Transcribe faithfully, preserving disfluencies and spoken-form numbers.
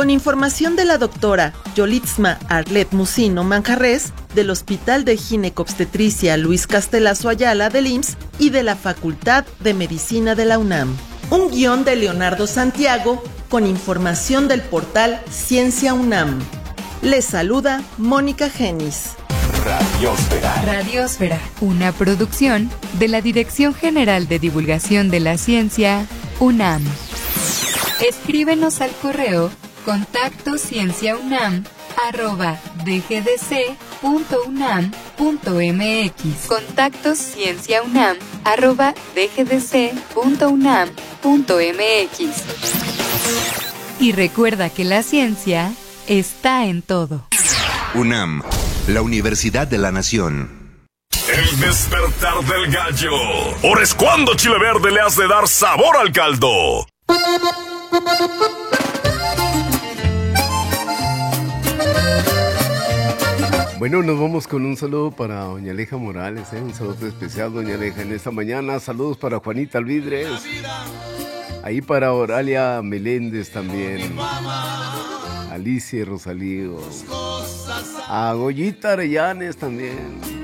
con información de la doctora Yolitzma Arlet Musino Manjarres, del Hospital de Ginecobstetricia Luis Castelazo Ayala del I M S S y de la Facultad de Medicina de la UNAM. Un guión de Leonardo Santiago con información del portal Ciencia UNAM. Les saluda Mónica Genis. Radiosfera. Radiosfera, una producción de la Dirección General de Divulgación de la Ciencia, UNAM. Escríbenos al correo contacto cienciaunam arroba dgdc.unam.mx. Contacto cienciaunam arroba dgdc.unam.mx. Y recuerda que la ciencia está en todo. UNAM, la Universidad de la Nación. El despertar del gallo. Ahora es cuando Chile Verde le has de dar sabor al caldo. Bueno, nos vamos con un saludo para doña Aleja Morales, ¿eh? Un saludo especial, doña Aleja, en esta mañana. Saludos para Juanita Alvidres, ahí para Oralia Meléndez también, Alicia y Rosalío, a Goyita Arellanes también.